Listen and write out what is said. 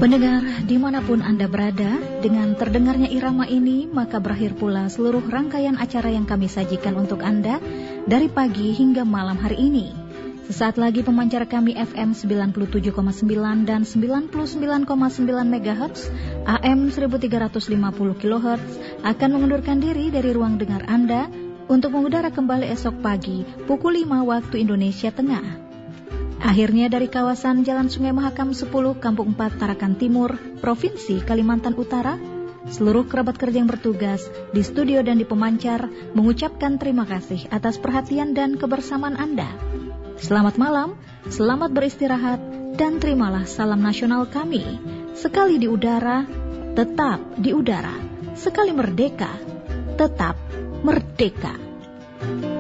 Pendengar, dimanapun Anda berada, dengan terdengarnya irama ini, maka berakhir pula seluruh rangkaian acara yang kami sajikan untuk Anda dari pagi hingga malam hari ini. Sesaat lagi pemancar kami FM 97,9 dan 99,9 MHz, AM 1350 kHz akan mengundurkan diri dari ruang dengar Anda untuk mengudara kembali esok pagi pukul 5 waktu Indonesia Tengah. Akhirnya dari kawasan Jalan Sungai Mahakam 10, Kampung 4, Tarakan Timur, Provinsi Kalimantan Utara, seluruh kerabat kerja yang bertugas di studio dan di pemancar mengucapkan terima kasih atas perhatian dan kebersamaan Anda. Selamat malam, selamat beristirahat, dan terimalah salam nasional kami. Sekali di udara, tetap di udara. Sekali merdeka, tetap merdeka.